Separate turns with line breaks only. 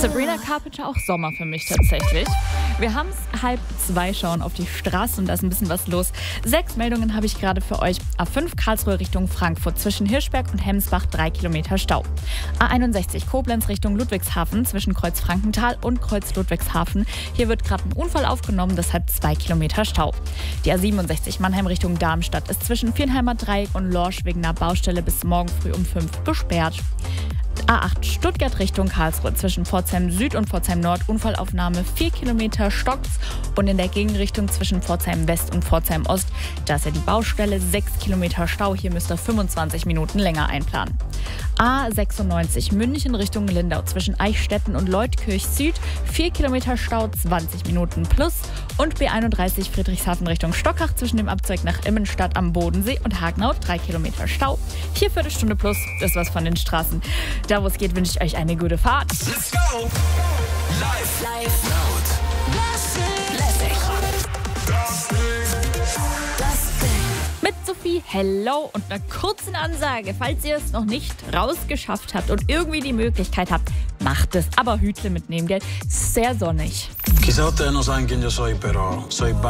Sabrina Carpenter, auch Sommer für mich tatsächlich. Wir haben es 1:30, schauen auf die Straße und da ist ein bisschen was los. 6 Meldungen habe ich gerade für euch. A5 Karlsruhe Richtung Frankfurt zwischen Hirschberg und Hemsbach 3 Kilometer Stau. A61 Koblenz Richtung Ludwigshafen zwischen Kreuz Frankenthal und Kreuz Ludwigshafen. Hier wird gerade ein Unfall aufgenommen, deshalb 2 Kilometer Stau. Die A67 Mannheim Richtung Darmstadt ist zwischen Viernheimer Dreieck und Lorsch wegen einer Baustelle bis morgen früh um 5 gesperrt. A8 Stuttgart Richtung Karlsruhe zwischen Pforzheim Süd und Pforzheim Nord Unfallaufnahme 4 Kilometer stockt's und in der Gegenrichtung zwischen Pforzheim West und Pforzheim Ost, da ist ja die Baustelle, 6 Kilometer Stau, hier müsst ihr 25 Minuten länger einplanen. A96 München Richtung Lindau zwischen Eichstätten und Leutkirch Süd, 4 Kilometer Stau, 20 Minuten plus und B31 Friedrichshafen Richtung Stockach zwischen dem Abzweig nach Immenstadt am Bodensee und Hagenau 3 Kilometer Stau, hier Viertelstunde plus, das war's von den Straßen. Da wo es geht, wünsche ich euch eine gute Fahrt.
Let's go! Live, laut, lässig. Das Ding.
Mit Sophie, hello und einer kurzen Ansage. Falls ihr es noch nicht rausgeschafft habt und irgendwie die Möglichkeit habt, macht es. Aber Hütle mitnehmen, gell? Sehr sonnig.
Chissà te non sai anche io soy, però soy